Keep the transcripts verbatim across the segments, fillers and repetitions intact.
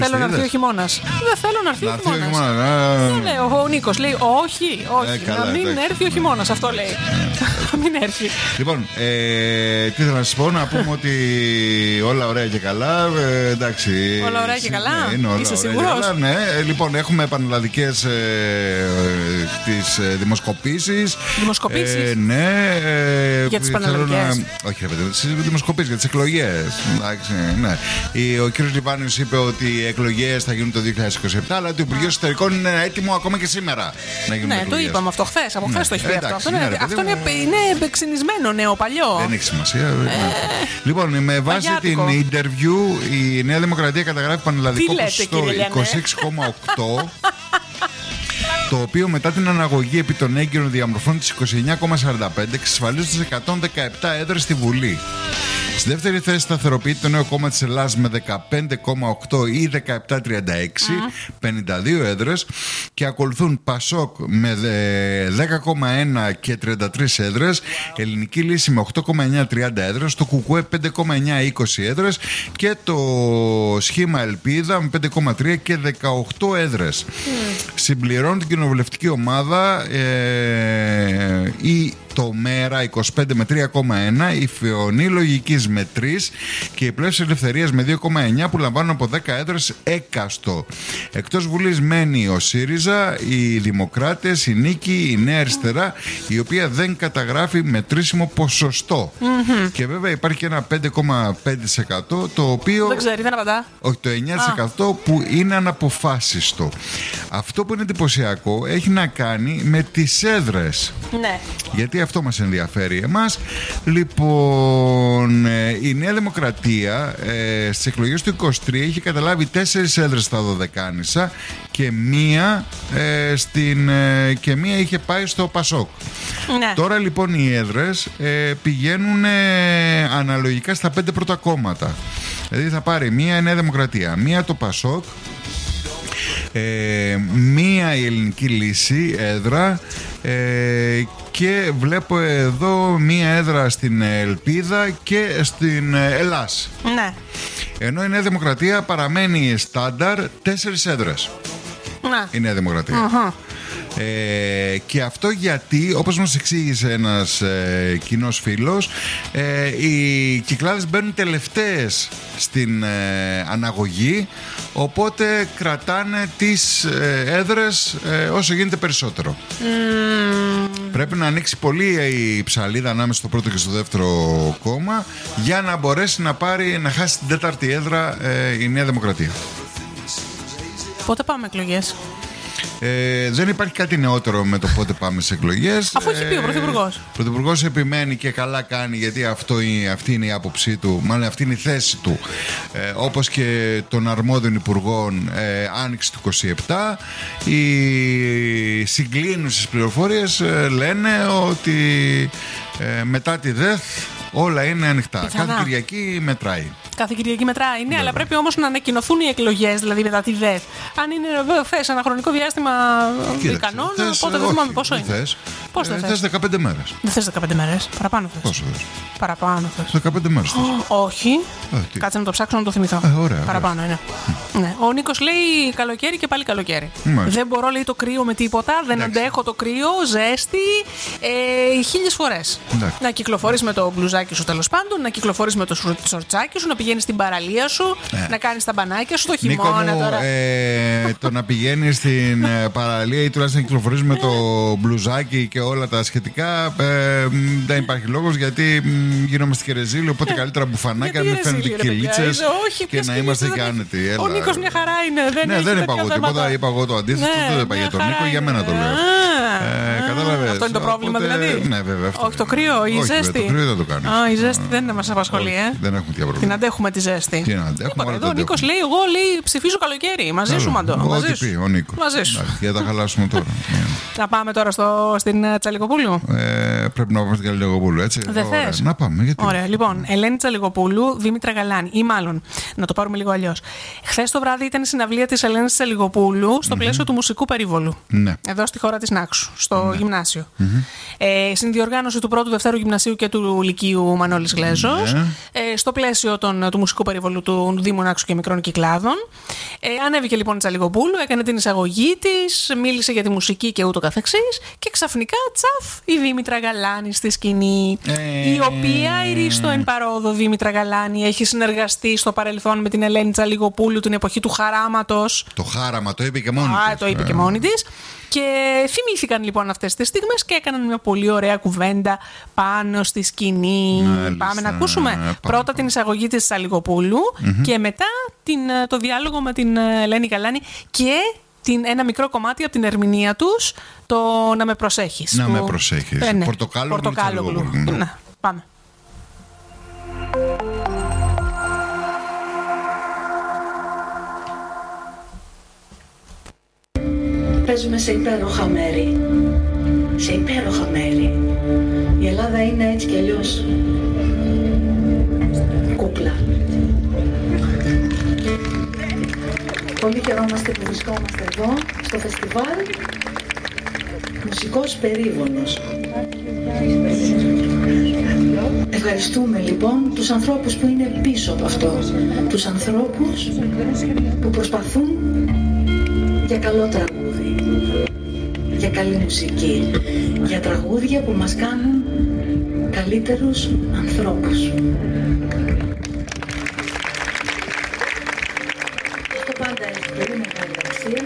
Θέλω να έρθει ο χειμώνας. Δεν θέλω να έρθει ο χειμώνας. Ναι, ο Νίκος λέει όχι, όχι, ε, καλά, να μην εντάξει. έρθει ο χειμώνας. Αυτό λέει. Να μην έρθει. Λοιπόν, ε, τι θέλω να σας πω, να πούμε ότι όλα ωραία και καλά. Ε, εντάξει. Όλα ωραία και καλά. Ναι, όλα είσαι σίγουρος? Ναι, λοιπόν, έχουμε πανελλαδικές ε, τις ε, δημοσκοπήσεις. Δημοσκοπήσεις. Ε, ναι. Ε, για τις πανελλαδικές. Να... Όχι, ρε παιδί, τις δημοσκοπήσεις, για τις εκλογές. Εντάξει, ναι. Ο κ. Λιβάνιος είπε ότι οι εκλογές θα γίνουν το δύο χιλιάδες είκοσι επτά, αλλά ότι το Υπουργείο Εσωτερικών είναι έτοιμο ακόμα και σήμερα να γίνουν. Ναι, εκλογές. το είπαμε αυτό χθες. Από χθες ναι. το έχει πει αυτό. Αυτό, ναι, είναι, ρε, αυτό είναι, είναι επεξηνισμένο, νέο, παλιό. Δεν έχει σημασία. Ε... Λοιπόν, με βάση Μαγιάτικο. την interview, η Νέα Δημοκρατία καταγράφει πανελλαδικό ποσοστό είκοσι έξι κόμμα οκτώ. Το οποίο μετά την αναγωγή επί των έγκυρων διαμορφών της είκοσι εννιά κόμμα σαράντα πέντε εξασφαλίζει στις εκατόν δεκαεπτά έδρες στη Βουλή. Στη δεύτερη θέση σταθεροποιείται το Νέο Κόμμα της Ελλάδας με δεκαπέντε κόμμα οκτώ ή δεκαεπτά κόμμα τριάντα έξι, mm. πενήντα δύο έδρες, και ακολουθούν Πασόκ με δέκα κόμμα ένα και τριάντα τρεις έδρες, Ελληνική Λύση με οκτώ κόμμα εννιά τριάντα έδρες, το Κουκουέ πέντε κόμμα εννιά είκοσι έδρες και το Σχήμα Ελπίδα με πέντε κόμμα τρία και δεκαοκτώ έδρες. Mm. Συμπληρώνει την κοινοβουλευτική ομάδα ε, η το ΜΕΡΑ είκοσι πέντε με τρία κόμμα ένα, η Φεωνή Λογικής με τρία και η Πλεύση Ελευθερίας με δύο κόμμα εννιά, που λαμβάνουν από δέκα έδρες έκαστο. Εκτός Βουλής μένει ο ΣΥΡΙΖΑ, οι Δημοκράτες, η Νίκη, η Νέα Αριστερά, η οποία δεν καταγράφει μετρήσιμο ποσοστό. Mm-hmm. Και βέβαια υπάρχει και ένα πέντε κόμμα πέντε τοις εκατό το οποίο. Δεν ξέρει, δεν απαντά. Όχι, το εννιά τοις εκατό ah. που είναι αναποφάσιστο. Αυτό που είναι εντυπωσιακό έχει να κάνει με τις έδρες. Ναι. Γιατί αυτό μας ενδιαφέρει εμάς. Λοιπόν, η Νέα Δημοκρατία ε, στις εκλογές του είκοσι τρία είχε καταλάβει τέσσερις έδρες στα Δωδεκάνησα και μία, ε, στην, ε, και μία είχε πάει στο Πασόκ. Ναι. Τώρα λοιπόν οι έδρες ε, πηγαίνουν ε, αναλογικά στα πέντε πρώτα κόμματα. Δηλαδή θα πάρει μία η Νέα Δημοκρατία, μία το Πασόκ, ε, μία η Ελληνική Λύση έδρα, ε, και βλέπω εδώ μία έδρα στην Ελπίδα και στην Ελλάς. Ναι. Ενώ η Νέα Δημοκρατία παραμένει στάνταρ τέσσερις έδρες. Ναι. Η Νέα Δημοκρατία. Uh-huh. Ε, και αυτό γιατί, όπως μας εξήγησε ένας ε, κοινός φίλος, ε, οι Κυκλάδες μπαίνουν τελευταίες στην ε, αναγωγή, οπότε κρατάνε τις ε, έδρες ε, όσο γίνεται περισσότερο. Mm. Πρέπει να ανοίξει πολύ η ψαλίδα ανάμεσα στο πρώτο και στο δεύτερο κόμμα για να μπορέσει να πάρει, να χάσει την τέταρτη έδρα ε, η Νέα Δημοκρατία. Πότε πάμε εκλογές? Ε, δεν υπάρχει κάτι νεότερο με το πότε πάμε σε εκλογές. Αφού έχει πει ο Πρωθυπουργός. Ο Πρωθυπουργός επιμένει και καλά κάνει, γιατί αυτό, αυτή είναι η άποψή του, μάλλον αυτή είναι η θέση του. Ε, όπως και των αρμόδιων υπουργών, ε, άνοιξη του είκοσι επτά. Οι συγκλίνουσες πληροφορίες ε, λένε ότι ε, μετά τη ΔΕΘ όλα είναι ανοιχτά. Πιθανά. Κάθε Κυριακή μετράει. Κάθε Κυριακή μετράει, ναι, βέβαια. Αλλά πρέπει όμως να ανακοινωθούν οι εκλογές, δηλαδή μετά τη ΔΕΘ. Αν είναι θες ένα χρονικό διάστημα ικανό, οπότε δεν θυμάμαι πόσο είναι. Θες. Πώς το ε, θες? Θες δεκαπέντε μέρες. Δεν θες δεκαπέντε μέρες, παραπάνω θες. Πόσο θες? Παραπάνω θες. δεκαπέντε μέρες θες. Όχι. Ε, Κάτσε να το ψάξω να το θυμηθώ. Ε, ωραία, παραπάνω ωραία. είναι. Ναι. Ο Νίκος λέει καλοκαίρι και πάλι καλοκαίρι. Μάλιστα. Δεν μπορώ, λέει, το κρύο με τίποτα. Δεν Εντάξει. αντέχω το κρύο, ζέστη, ε, χίλιες φορές. Εντάξει. Να κυκλοφορείς με το μπλουζάκι σου, τέλος πάντων, να κυκλοφορείς με το σορτσάκι σου, να πηγαίνεις στην παραλία σου, ναι. να κάνεις τα μπανάκια σου το χειμώνα τώρα. Ε, το να πηγαίνεις στην παραλία ή τουλάχιστον να κυκλοφορείς με το μπλουζάκι και όλα τα σχετικά, ε, δεν υπάρχει λόγος, γιατί γινόμαστε και ρεζίλοι, οπότε καλύτερα μπουφανάκια, να μην φαίνονται κυλίτσες και να είμαστε και άνετοι. Ο Νίκος μια χαρά είναι. Δεν ναι, δεν είπα εγώ τίποτα, είπα εγώ το αντίθετο. Δεν είπα για τον Νίκο, για μένα το λέω. Κατάλαβες. Αυτό είναι το πρόβλημα δηλαδή? Ναι, βέβαια. Όχι το κρύο, η ζέστη. Το κρύο δεν το κάνει. Α, η ζέστη δεν μας απασχολεί, ε. Δεν έχουμε τέτοια προβλήματα. Την αντέχουμε τη ζέστη. Τι να αντέχουμε. Εδώ ο Νίκος λέει, εγώ λέει ψηφίζω καλοκαίρι. Μαζί σου, Μαντώ. Ό,τι πει ο Νίκος. Μαζί σου. Για τα χαλάσουμε τώρα. Να πάμε τώρα στο, στην Τσαλικοπούλου. Ε, πρέπει να πάμε στην Τσαλικοπούλου, έτσι. Δεν θες? Να πάμε, γιατί. Ωραία, λοιπόν. Ελένη Τσαλικοπούλου, Δήμητρα Γαλάνη. Ή μάλλον, να το πάρουμε λίγο αλλιώς. Χθες το βράδυ ήταν η συναυλία της Ελένης Τσαλικοπούλου στο mm-hmm. πλαίσιο του μουσικού περιβολού. Ναι. Εδώ στη χώρα της Νάξου, στο ναι. γυμνάσιο. Γυμνάσιο. Mm-hmm. Ε, συνδιοργάνωση του πρώτου, δευτέρου γυμνασίου και του Λυκείου Μανώλης Γλέζος. Mm-hmm. Ε, στο πλαίσιο των, του μουσικού περιβολού του Δήμου Νάξου και Μικρών Κυκλάδων. Ε, ανέβηκε λοιπόν η Τσαλιγοπούλου, έκανε την εισαγωγή της, μίλησε για τη μουσική και ούτω καθεξής. Και ξαφνικά τσαφ η Δήμητρα Γαλάνη στη σκηνή. Ε... Η οποία η Ρίστο εν παρόδο Δήμητρα Γαλάνη έχει συνεργαστεί στο παρελθόν με την Ελένη Τσαλιγοπούλου την εποχή του χαράματος. Το χάραμα το είπε και μόνη Α, της. το είπε και μόνη της. Και θυμήθηκαν λοιπόν αυτές τις στιγμές και έκαναν μια πολύ ωραία κουβέντα πάνω στη σκηνή. Μάλιστα. Πάμε να ακούσουμε Πάμε. πρώτα την εισαγωγή της Τσαλιγοπούλου mm-hmm. και μετά την, το διάλογο με την Ελένη Γαλάνη και την, ένα μικρό κομμάτι από την ερμηνεία τους, το «Να με προσέχεις». Να που... με προσέχεις. Ε, ναι. Πορτοκάλογλου. Να, πάμε. Παίζουμε σε υπέροχα μέρη. Σε υπέροχα μέρη. Η Ελλάδα είναι έτσι κι αλλιώς κούκλα. Πολύ χαιρόμαστε που βρισκόμαστε εδώ, στο φεστιβάλ Μουσικός Περίβολος. Ευχαριστούμε λοιπόν τους ανθρώπους που είναι πίσω από αυτό. Τους ανθρώπους που προσπαθούν για καλό τραγούδι, για καλή μουσική, για τραγούδια που μας κάνουν καλύτερους ανθρώπους. Αυτό πάντα έχει πολύ μεγάλη αξία.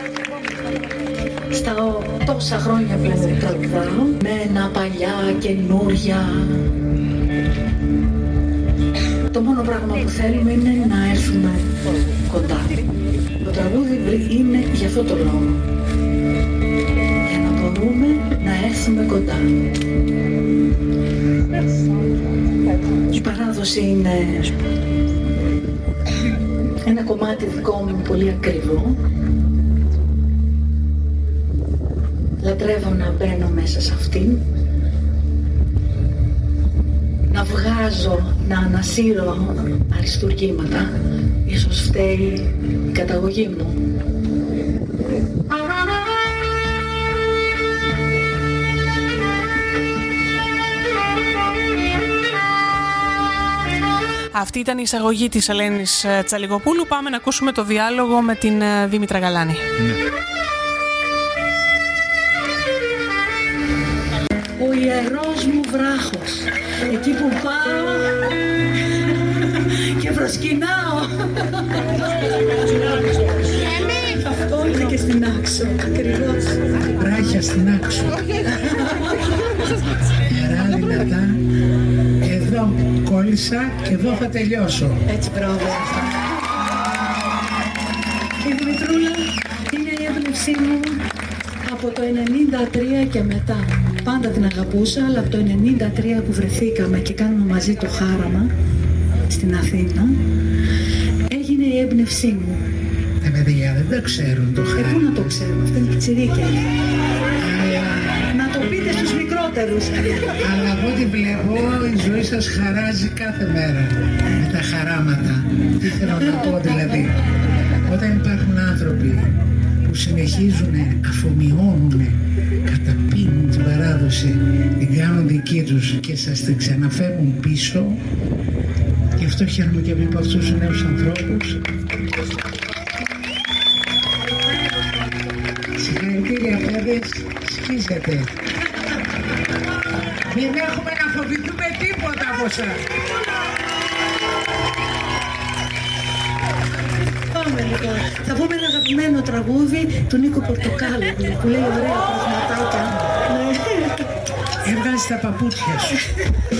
Στα τόσα χρόνια που τραγουδάω, με ένα παλιά, καινούρια. Το μόνο πράγμα που θέλουμε είναι να έρθουμε κοντά. Το τραγούδι είναι για αυτό το λόγο. Για να μπορούμε να έρθουμε κοντά. Η παράδοση είναι ένα κομμάτι δικό μου πολύ ακριβό. Λατρεύω να μπαίνω μέσα σε αυτήν. Να βγάζω, να ανασύρω αριστουργήματα. Ίσως φταίει η καταγωγή μου. Αυτή ήταν η εισαγωγή της Ελένης Τσαλιγοπούλου. Πάμε να ακούσουμε το διάλογο με την Δήμητρα Γαλάνη. Ναι. Ο ιερός μου βράχος, εκεί που πάω και προσκυνάω. Αυτό είναι και στην Άξο, ακριβώς. Βράχια στην Άξο. Γερά δυνατά, εδώ κόλλησα και εδώ θα τελειώσω. Έτσι, μπράβο. Η Δημητρούλα είναι η έμπνευσή μου από το ενενήντα τρία και μετά. Πάντα την αγαπούσα, αλλά από το ενενήντα τρία που βρεθήκαμε και κάνουμε μαζί το χάραμα στην Αθήνα, έγινε η έμπνευσή μου. Τα παιδιά δεν το ξέρουν το χάραμα. Ε, πού να το ξέρουν, αυτά είναι πιτσιρίκια. Αλλά... να το πείτε στους μικρότερους. Αλλά από ό,τι βλέπω η ζωή σας χαράζει κάθε μέρα με τα χαράματα. Τι θέλω να πω δηλαδή, όταν υπάρχουν άνθρωποι που συνεχίζουν, αφομοιώνουν, καταπίνουν την παράδοση, την κάνουν δική τους και σας την ξαναφέρουν πίσω. Γι' αυτό χαίρομαι και βλέπω αυτούς τους νέους ανθρώπους. Συγχαρητήρια παιδες, σκίζετε. Μην έχουμε να φοβηθούμε τίποτα από εσάς. Πάμε λοιπόν. Θα πούμε ένα αγαπημένο τραγούδι του Νίκο Πορτοκάλογλου που λέει ωραία πραγματάκια. Έβγαζε τα παπούτσια σου.